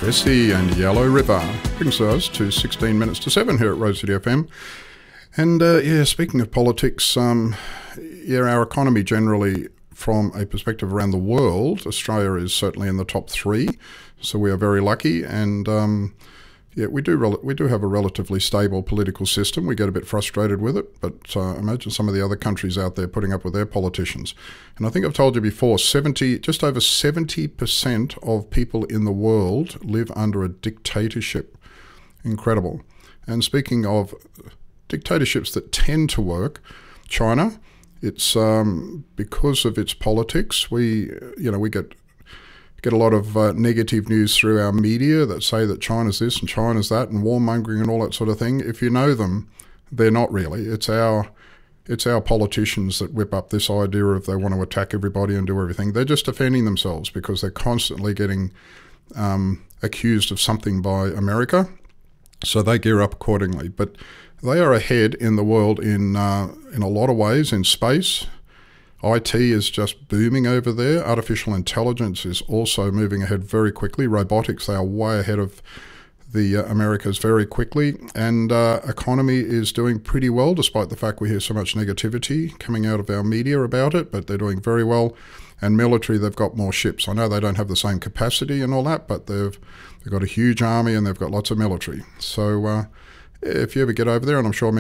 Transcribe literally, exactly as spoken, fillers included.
Cressy and Yellow River brings us to sixteen minutes to seven here at Rose City F M. And uh, yeah, speaking of politics, um, yeah, our economy generally, from a perspective around the world, Australia is certainly in the top three, so we are very lucky. And um, yeah, we do rel- we do have a relatively stable political system. We get a bit frustrated with it, but uh, imagine some of the other countries out there putting up with their politicians. And I think I've told you before, seventy, just over seventy percent of people in the world live under a dictatorship. Incredible. And speaking of dictatorships that tend to work, China, it's um, because of its politics. We, you know, we get get a lot of uh, negative news through our media that say that China's this and China's that and warmongering and all that sort of thing. If you know them, they're not really. It's our it's our politicians that whip up this idea of they want to attack everybody and do everything. They're just defending themselves because they're constantly getting um, accused of something by America, so they gear up accordingly. But they are ahead in the world in uh, in a lot of ways. In space, I T is just booming over there. Artificial intelligence is also moving ahead very quickly. Robotics, they are way ahead of the uh, Americas very quickly. And uh, economy is doing pretty well, despite the fact we hear so much negativity coming out of our media about it, but they're doing very well. And military, they've got more ships. I know they don't have the same capacity and all that, but they've, they've got a huge army and they've got lots of military. So uh, if you ever get over there, and I'm sure many